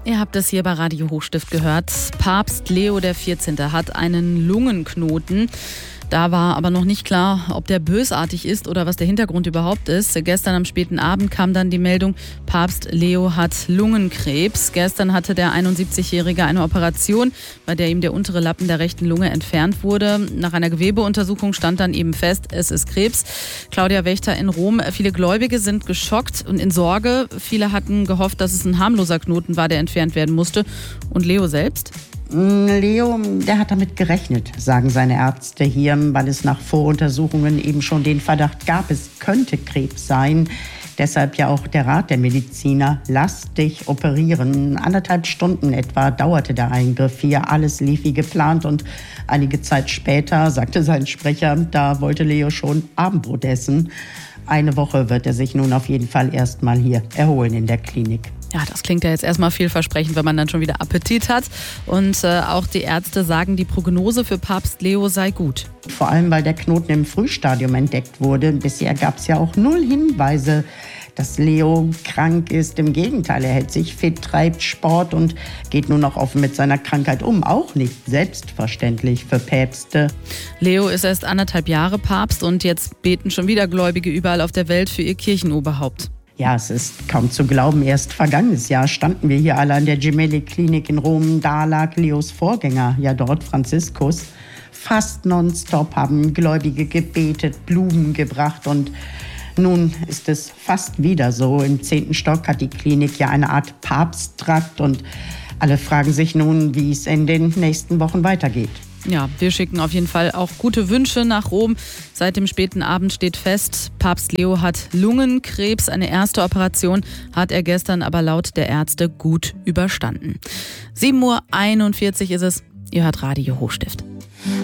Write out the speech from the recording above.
Ihr habt es hier bei Radio Hochstift gehört. Papst Leo XIV. Hat einen Lungenknoten. Da war aber noch nicht klar, ob der bösartig ist oder was der Hintergrund überhaupt ist. Gestern am späten Abend kam dann die Meldung, Papst Leo hat Lungenkrebs. Gestern hatte der 71-Jährige eine Operation, bei der ihm der untere Lappen der rechten Lunge entfernt wurde. Nach einer Gewebeuntersuchung stand dann eben fest, es ist Krebs. Claudia Wächter in Rom. Viele Gläubige sind geschockt und in Sorge. Viele hatten gehofft, dass es ein harmloser Knoten war, der entfernt werden musste. Und Leo selbst? Leo, der hat damit gerechnet, sagen seine Ärzte hier, weil es nach Voruntersuchungen eben schon den Verdacht gab, es könnte Krebs sein. Deshalb ja auch der Rat der Mediziner, lass dich operieren. 1,5 Stunden etwa dauerte der Eingriff hier. Alles lief wie geplant und einige Zeit später, sagte sein Sprecher, da wollte Leo schon Abendbrot essen. Eine Woche wird er sich nun auf jeden Fall erstmal hier erholen in der Klinik. Ja, das klingt ja jetzt erstmal vielversprechend, wenn man dann schon wieder Appetit hat. Und auch die Ärzte sagen, die Prognose für Papst Leo sei gut. Vor allem, weil der Knoten im Frühstadium entdeckt wurde. Bisher gab es ja auch 0 Hinweise, dass Leo krank ist. Im Gegenteil, er hält sich fit, treibt Sport und geht nun auch offen mit seiner Krankheit um. Auch nicht selbstverständlich für Päpste. Leo ist erst 1,5 Jahre Papst und jetzt beten schon wieder Gläubige überall auf der Welt für ihr Kirchenoberhaupt. Ja, es ist kaum zu glauben. Erst vergangenes Jahr standen wir hier alle an der Gemelli-Klinik in Rom. Da lag Leos Vorgänger, ja dort Franziskus. Fast nonstop haben Gläubige gebetet, Blumen gebracht und nun ist es fast wieder so. Im 10. Stock hat die Klinik ja eine Art Papsttrakt und alle fragen sich nun, wie es in den nächsten Wochen weitergeht. Ja, wir schicken auf jeden Fall auch gute Wünsche nach Rom. Seit dem späten Abend steht fest, Papst Leo hat Lungenkrebs. Eine erste Operation hat er gestern aber laut der Ärzte gut überstanden. 7:41 Uhr ist es. Ihr hört Radio Hochstift.